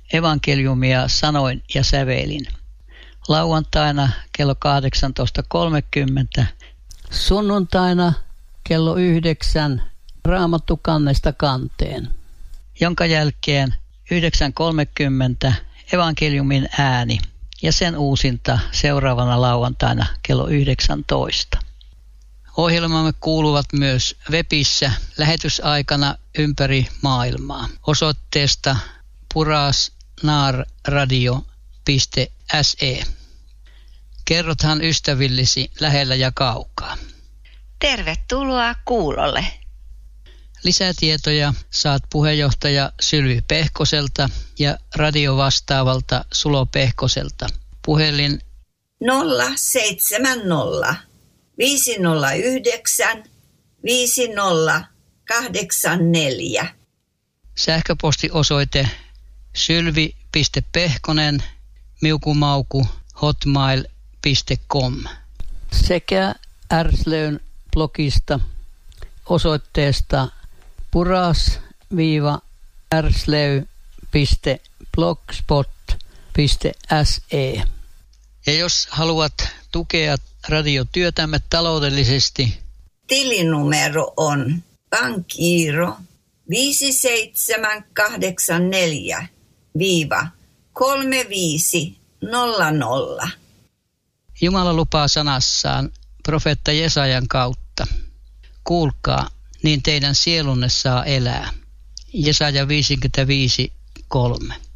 evankeliumia sanoin ja sävelin. Lauantaina kello 18.30, sunnuntaina kello 9 Raamattu kannesta kanteen, jonka jälkeen 9.30 evankeliumin ääni ja sen uusinta seuraavana lauantaina kello 19. Ohjelmamme kuuluvat myös webissä lähetysaikana ympäri maailmaa osoitteesta purasnaarradio.se. Kerrothan ystävillesi lähellä ja kaukaa. Tervetuloa kuulolle. Lisätietoja saat puheenjohtaja Sylvi Pehkoselta ja radiovastaavalta Sulo Pehkoselta. Puhelin 070 509 5084. Sähköpostiosoite sylvi.pehkonen@hotmail.com sekä Ärslön blogista osoitteesta puras-ärslöy.blogspot.se. Ja jos haluat tukea radiotyötämme taloudellisesti, tilinumero on pankkiiro 5784-3500. Jumala lupaa sanassaan profeetta Jesajan kautta. Kuulkaa, niin teidän sielunne saa elää. Jesaja 55:3.